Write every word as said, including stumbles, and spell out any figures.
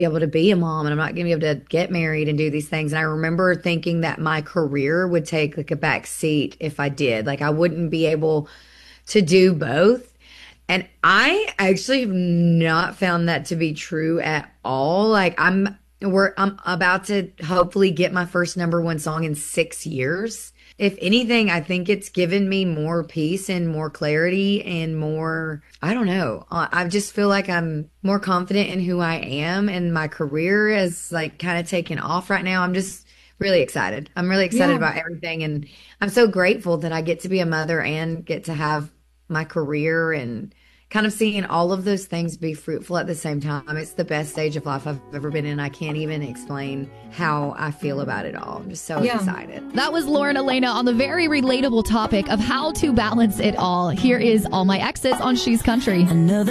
able to be a mom and I'm not going to be able to get married and do these things. And I remember thinking that my career would take like a back seat if I did. Like I wouldn't be able to do both. And I actually have not found that to be true at all. Like I'm we're I'm about to hopefully get my first number one song in six years. If anything, I think it's given me more peace and more clarity and more, I don't know. uh, I just feel like I'm more confident in who I am and my career is like kind of taking off right now. I'm just really excited. I'm really excited Yeah. about everything. And I'm so grateful that I get to be a mother and get to have my career and kind of seeing all of those things be fruitful at the same time. It's the best stage of life I've ever been in. I can't even explain how I feel about it all. I'm just so Yeah. excited. That was Lauren Elena on the very relatable topic of how to balance it all. Here is All My Exes on She's Country. Another